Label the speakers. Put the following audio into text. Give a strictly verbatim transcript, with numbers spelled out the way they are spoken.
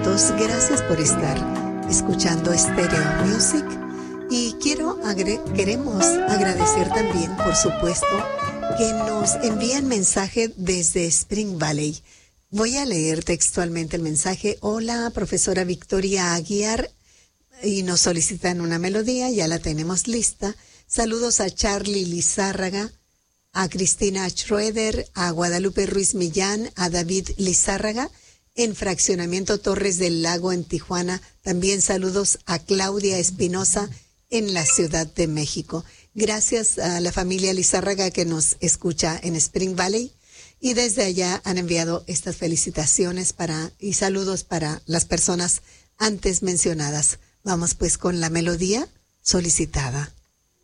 Speaker 1: minutos. Gracias por estar escuchando Stereo Music. Y quiero agre- queremos agradecer también, por supuesto, que nos envían mensaje desde Spring Valley. Voy a leer textualmente el mensaje. Hola, profesora Victoria Aguiar. Y nos solicitan una melodía, ya la tenemos lista. Saludos a Charlie Lizárraga, a Cristina Schroeder, a Guadalupe Ruiz Millán, a David Lizárraga, en Fraccionamiento Torres del Lago en Tijuana. También saludos a Claudia Espinosa en la Ciudad de México. Gracias a la familia Lizárraga que nos escucha en Spring Valley. Y desde allá han enviado estas felicitaciones para y saludos para las personas antes mencionadas. Vamos pues con la melodía solicitada.